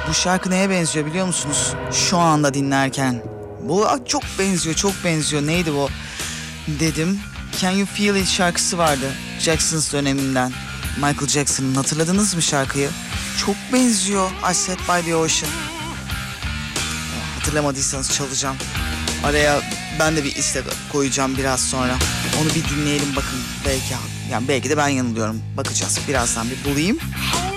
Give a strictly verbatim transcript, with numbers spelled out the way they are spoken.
Bu şarkı neye benziyor biliyor musunuz? Şu anda dinlerken. Bu çok benziyor, çok benziyor. Neydi bu? Dedim. Can You Feel It şarkısı vardı. Jackson's döneminden. Michael Jackson'ın, hatırladınız mı şarkıyı? Çok benziyor. I Sat By The Ocean. Hatırlamadıysanız çalacağım. Araya ben de bir istek koyacağım biraz sonra. Onu bir dinleyelim bakın. Belki, yani belki de ben yanılıyorum. Bakacağız. Birazdan bir bulayım.